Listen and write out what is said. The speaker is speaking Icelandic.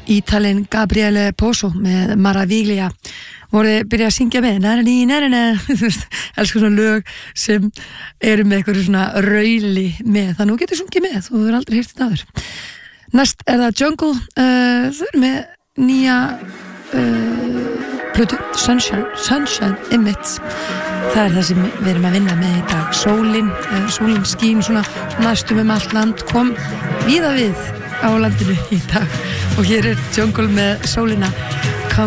Ítalinn Gabriele Poso með Maraviglia voru byrjað að syngja með elsku svona lög sem eru með eitthvað svona rauli með, þannig að þú getur sungið með þú hefur aldrei heyrt þetta áður. Næst er það Jungle, þau eru með nýja plötu, Sunshine Image. Það er það sem við erum að vinna með í dag. Sólin skín svona næstum allt land, kom víða við á landinu í dag og hér er Jungle með sólina.